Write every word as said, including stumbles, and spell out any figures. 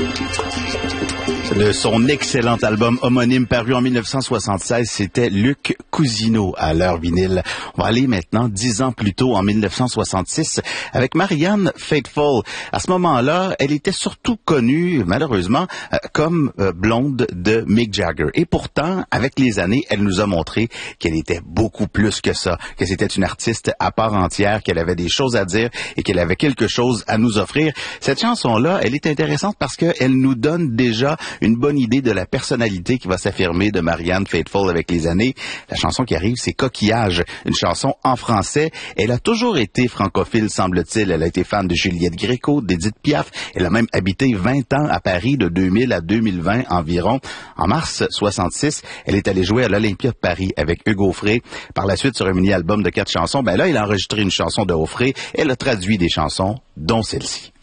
De son excellent album homonyme paru en mille neuf cent soixante-seize, c'était Luc Cousineau à l'heure vinyle. On va aller maintenant dix ans plus tôt, en mille neuf cent soixante-six, avec Marianne Faithfull. À ce moment-là, elle était surtout connue, malheureusement, euh, comme euh, blonde de Mick Jagger. Et pourtant, avec les années, elle nous a montré qu'elle était beaucoup plus que ça, que c'était une artiste à part entière, qu'elle avait des choses à dire et qu'elle avait quelque chose à nous offrir. Cette chanson-là, elle est intéressante parce qu'elle nous donne déjà une bonne idée de la personnalité qui va s'affirmer de Marianne Faithfull avec les années. La chanson qui arrive, c'est Coquillage, une chanson en français. Elle a toujours été francophile, semble-t-il. Elle a été fan de Juliette Gréco, d'Édith Piaf. Elle a même habité vingt ans à Paris, de deux mille à deux mille vingt environ. En mars soixante-six, elle est allée jouer à l'Olympia de Paris avec Hugo Frey. Par la suite, sur un mini-album de quatre chansons, ben là, il a enregistré une chanson de Hugo Frey. Elle a traduit des chansons, dont celle-ci.